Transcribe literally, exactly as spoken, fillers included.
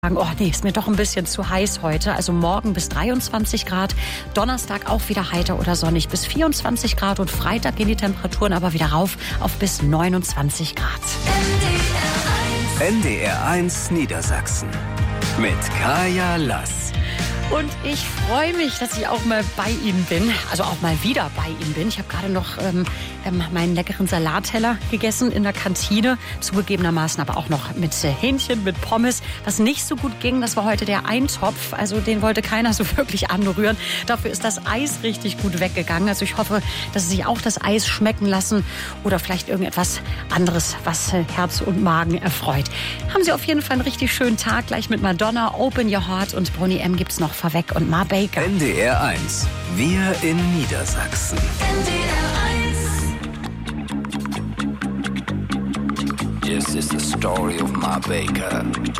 Oh nee, ist mir doch ein bisschen zu heiß heute. Also morgen bis dreiundzwanzig Grad, Donnerstag auch wieder heiter oder sonnig bis vierundzwanzig Grad und Freitag gehen die Temperaturen aber wieder rauf auf bis neunundzwanzig Grad. N D R eins Niedersachsen mit Kaya Lass. Und ich freue mich, dass ich auch mal bei Ihnen bin, also auch mal wieder bei Ihnen bin. Ich habe gerade noch ähm, meinen leckeren Salatteller gegessen in der Kantine, zugegebenermaßen aber auch noch mit äh, Hähnchen, mit Pommes. Was nicht so gut ging, das war heute der Eintopf, also den wollte keiner so wirklich anrühren. Dafür ist das Eis richtig gut weggegangen. Also ich hoffe, dass Sie sich auch das Eis schmecken lassen oder vielleicht irgendetwas anderes, was äh, Herz und Magen erfreut. Haben Sie auf jeden Fall einen richtig schönen Tag, gleich mit Madonna, Open Your Heart und Boney M. gibt's noch Vorweg und Ma Baker. N D R eins, wir in Niedersachsen. N D R eins. This is the story of Ma Baker.